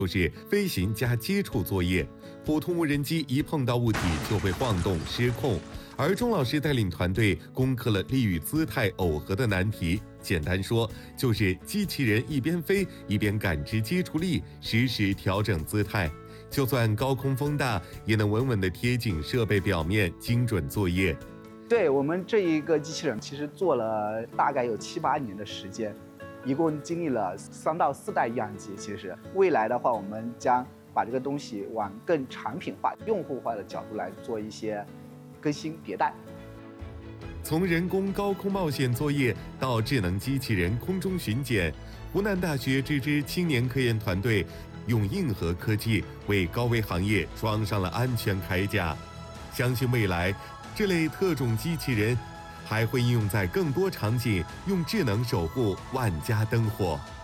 就是飞行加接触作业，普通无人机一碰到物体就会晃动失控。而钟老师带领团队攻克了力与姿态耦合的难题。简单说，就是机器人一边飞一边感知接触力，实时调整姿态，就算高空风大，也能稳稳地贴紧设备表面，精准作业。 对，我们这一个机器人其实做了大概有7、8年的时间，一共经历了3到4代样机。其实未来的话，我们将把这个东西往更产品化、用户化的角度来做一些更新迭代。 从人工高空冒险作业到智能机器人空中巡检，湖南大学这支青年科研团队用硬核科技为高危行业装上了安全铠甲。相信未来这类特种机器人还会应用在更多场景，用智能守护万家灯火。